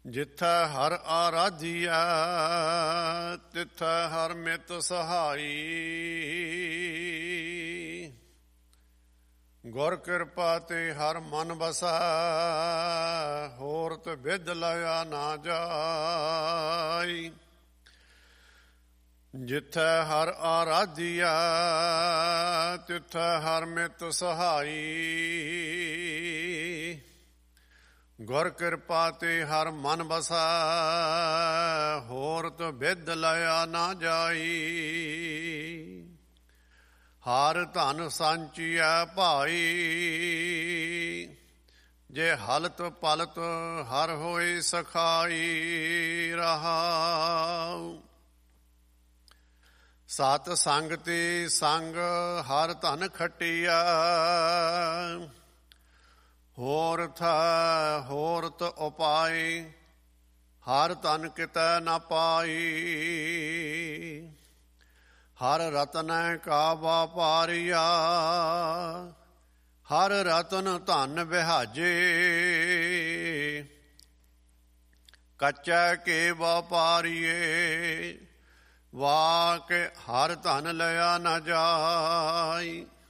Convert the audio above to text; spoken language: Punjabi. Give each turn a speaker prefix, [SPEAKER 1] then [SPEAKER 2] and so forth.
[SPEAKER 1] ਜਿੱਥੈ ਹਰ ਆਰਾਧੀਐ ਤਿੱਥੈ ਹਰ ਮਿਤ ਸਹਾਈ। ਗੁਰ ਕਿਰਪਾ ਤੇ ਹਰ ਮਨ ਵਸੈ ਹੋਰਤ ਵਿਦ ਲਿਆ ਨਾ ਜਾਈ। ਜਿੱਥੈ ਹਰ ਆਰਾਧੀਐ ਤਿੱਥੈ ਹਰ ਮਿਤ ਸਹਾਈ। ਗੁਰ ਕਿਰਪਾ ਤੇ ਹਰ ਮਨ ਵਸੈ ਹੋਰਤ ਵਿਦ ਲਿਆ ਨਾ ਜਾਈ। ਹਰ ਧਨ ਸੰਚੀਐ ਭਾਈ ਜੇ ਹਲਤ ਪਲਤ ਹਰ ਹੋਏ ਸਖਾਈ। ਰਹਾਉ ਸਤ ਸੰਗ ਤੇ ਸੰਗ ਹਰ ਧਨ ਖਟਿਆ। ਹੋਰਥ ਹੋਰਤ ਉਪਾਏ ਹਰ ਧਨ ਕਿਤੈ ਨ ਪਾਈ। ਹਰ ਰਤਨੈ ਕਾ ਵਾਪਾਰੀਆ ਹਰ ਰਤਨ ਧਨ ਵਿਹਾਜੇ। ਕੱਚੈ ਕੇ ਵਾਪਾਰੀਏ ਵਾਕ ਹਰ ਧਨ ਲਿਆ ਨ ਜਾਈ।